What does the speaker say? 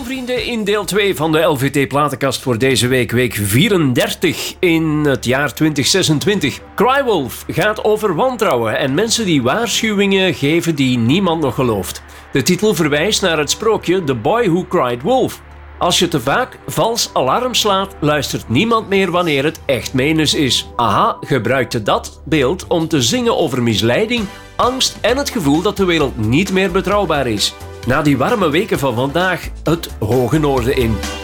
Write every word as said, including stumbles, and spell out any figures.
vrienden, in deel twee van de L V T-platenkast voor deze week, week vierendertig in het jaar twintig zesentwintig. Crywolf gaat over wantrouwen en mensen die waarschuwingen geven die niemand nog gelooft. De titel verwijst naar het sprookje The Boy Who Cried Wolf. Als je te vaak vals alarm slaat, luistert niemand meer wanneer het echt menens is. Aha gebruikte dat beeld om te zingen over misleiding, angst en het gevoel dat de wereld niet meer betrouwbaar is. Na die warme weken van vandaag het hoge noorden in.